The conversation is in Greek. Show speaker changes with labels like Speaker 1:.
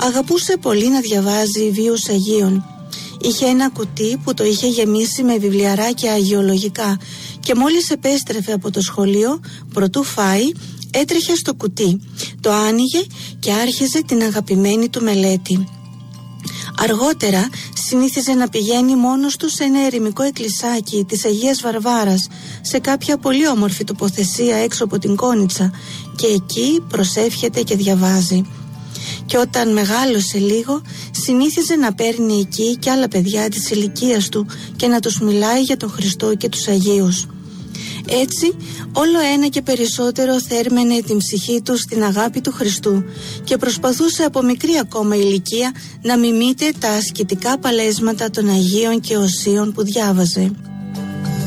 Speaker 1: Αγαπούσε πολύ να διαβάζει βίους Αγίων. Είχε ένα κουτί που το είχε γεμίσει με βιβλιαράκια αγιολογικά και μόλις επέστρεφε από το σχολείο, προτού φάει, έτρεχε στο κουτί, το άνοιγε και άρχιζε την αγαπημένη του μελέτη. Αργότερα συνήθιζε να πηγαίνει μόνος του σε ένα ερημικό εκκλησάκι της Αγίας Βαρβάρας, σε κάποια πολύ όμορφη τοποθεσία έξω από την Κόνιτσα, και εκεί προσεύχεται και διαβάζει. Και όταν μεγάλωσε λίγο, συνήθιζε να παίρνει εκεί και άλλα παιδιά της ηλικίας του και να τους μιλάει για τον Χριστό και τους Αγίους. Έτσι, όλο ένα και περισσότερο θέρμενε την ψυχή του στην αγάπη του Χριστού και προσπαθούσε από μικρή ακόμα ηλικία να μιμείται τα ασκητικά παλέσματα των Αγίων και Οσίων που διάβαζε.